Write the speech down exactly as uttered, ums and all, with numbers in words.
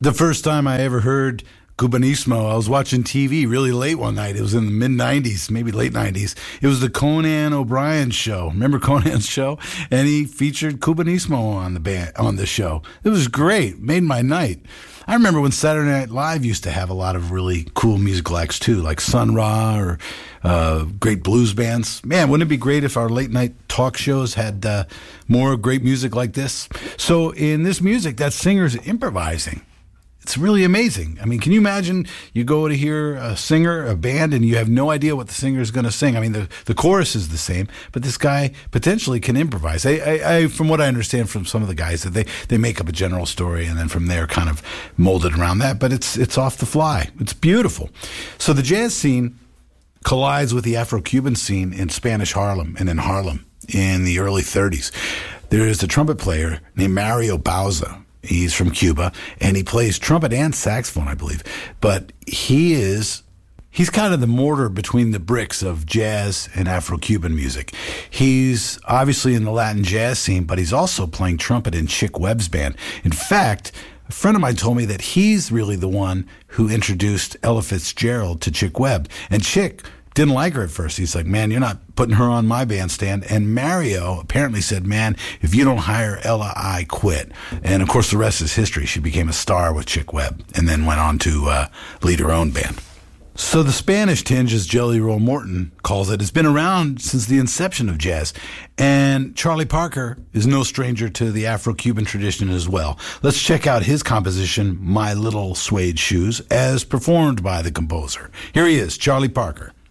The first time I ever heard Cubanismo, I was watching T V really late one night. It was in the mid nineties, maybe late nineties. It was the Conan O'Brien show. Remember Conan's show? And he featured Cubanismo on the band, on the show. It was great. Made my night. I remember when Saturday Night Live used to have a lot of really cool musical acts too, like Sun Ra or uh, great blues bands. Man, wouldn't it be great if our late night talk shows had uh, more great music like this? So in this music, that singer's improvising. It's really amazing. I mean, can you imagine you go to hear a singer, a band, and you have no idea what the singer is going to sing? I mean, the, the chorus is the same, but this guy potentially can improvise. I, I, I, from what I understand from some of the guys, that they, they make up a general story and then from there kind of mold it around that, but it's it's off the fly. It's beautiful. So the jazz scene collides with the Afro-Cuban scene in Spanish Harlem and in Harlem in the early thirties. There is a trumpet player named Mario Bauza. He's from Cuba, and he plays trumpet and saxophone, I believe. But he is, he's kind of the mortar between the bricks of jazz and Afro-Cuban music. He's obviously in the Latin jazz scene, but he's also playing trumpet in Chick Webb's band. In fact, a friend of mine told me that he's really the one who introduced Ella Fitzgerald to Chick Webb. And Chick didn't like her at first. He's like, man, you're not putting her on my bandstand. And Mario apparently said, man, if you don't hire Ella, I quit. And of course, the rest is history. She became a star with Chick Webb and then went on to uh, lead her own band. So the Spanish tinge, as Jelly Roll Morton calls it, has been around since the inception of jazz. And Charlie Parker is no stranger to the Afro-Cuban tradition as well. Let's check out his composition, My Little Suede Shoes, as performed by the composer. Here he is, Charlie Parker.